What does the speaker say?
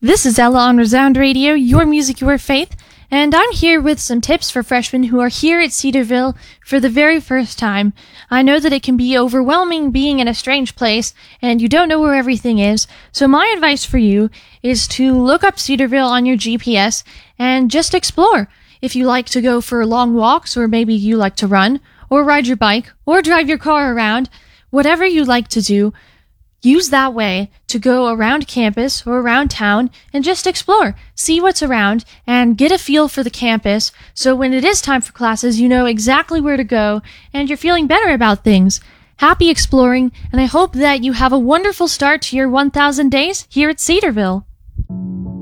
This is Ella on Resound Radio, your music, your faith, and I'm here with some tips for freshmen who are here at Cedarville for the very first time. I know that it can be overwhelming being in a strange place and you don't know where everything is, so my advice for you is to look up Cedarville on your GPS and just explore. If you like to go for long walks, or maybe you like to run, or ride your bike, or drive your car around, whatever you like to do, use that way to go around campus or around town and just explore, see what's around, and get a feel for the campus so when it is time for classes, you know exactly where to go and you're feeling better about things. Happy exploring, and I hope that you have a wonderful start to your 1,000 days here at Cedarville.